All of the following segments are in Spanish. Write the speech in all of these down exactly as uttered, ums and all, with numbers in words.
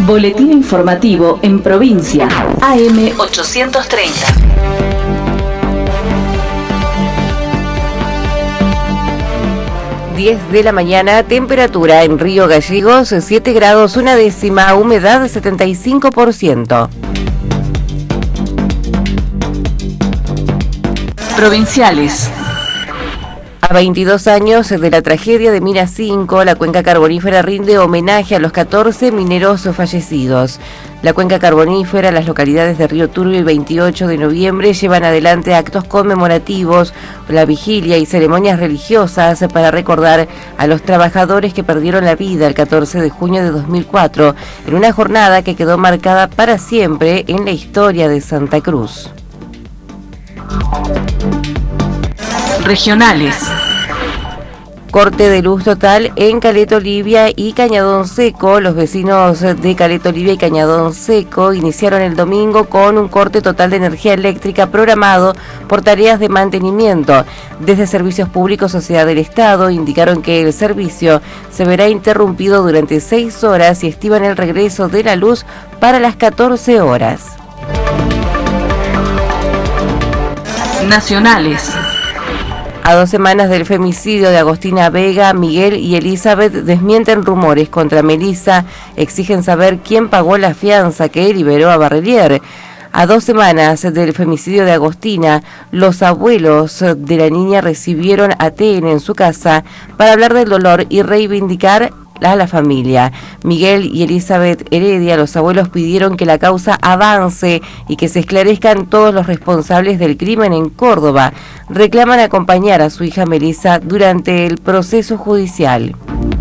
Boletín informativo en provincia. A M ochocientos treinta. diez de la mañana, temperatura en Río Gallegos, siete grados una décima, humedad setenta y cinco por ciento. Provinciales. A veintidós años de la tragedia de Mina cinco, la cuenca carbonífera rinde homenaje a los catorce mineros fallecidos. La cuenca carbonífera, las localidades de Río Turbio, el veintiocho de noviembre llevan adelante actos conmemorativos, la vigilia y ceremonias religiosas para recordar a los trabajadores que perdieron la vida el catorce de junio de dos mil cuatro, en una jornada que quedó marcada para siempre en la historia de Santa Cruz. Regionales. Corte de luz total en Caleta Olivia y Cañadón Seco. Los vecinos de Caleta Olivia y Cañadón Seco iniciaron el domingo con un corte total de energía eléctrica programado por tareas de mantenimiento. Desde Servicios Públicos Sociedad del Estado indicaron que el servicio se verá interrumpido durante seis horas y estiman el regreso de la luz para las catorce horas. Nacionales. A dos semanas del femicidio de Agostina Vega, Miguel y Elizabeth desmienten rumores contra Melissa, exigen saber quién pagó la fianza que liberó a Barrelier. A dos semanas del femicidio de Agostina, los abuelos de la niña recibieron a T N en su casa para hablar del dolor y reivindicar a la familia. Miguel y Elizabeth Heredia, los abuelos, pidieron que la causa avance y que se esclarezcan todos los responsables del crimen en Córdoba. Reclaman acompañar a su hija Melissa durante el proceso judicial.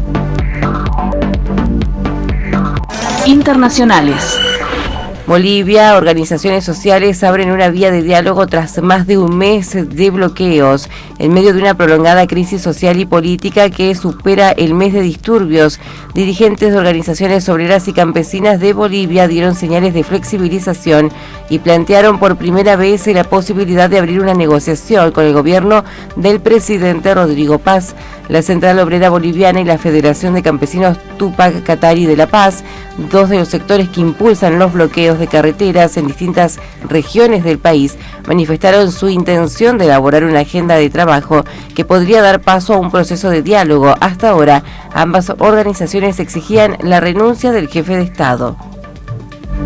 Internacionales. Bolivia, organizaciones sociales abren una vía de diálogo tras más de un mes de bloqueos, en medio de una prolongada crisis social y política que supera el mes de disturbios. Dirigentes de organizaciones obreras y campesinas de Bolivia dieron señales de flexibilización y plantearon por primera vez la posibilidad de abrir una negociación con el gobierno del presidente Rodrigo Paz. La Central Obrera Boliviana y la Federación de Campesinos Túpac Katari de La Paz, dos de los sectores que impulsan los bloqueos de carreteras en distintas regiones del país, manifestaron su intención de elaborar una agenda de trabajo que podría dar paso a un proceso de diálogo. Hasta ahora, ambas organizaciones exigían la renuncia del jefe de Estado.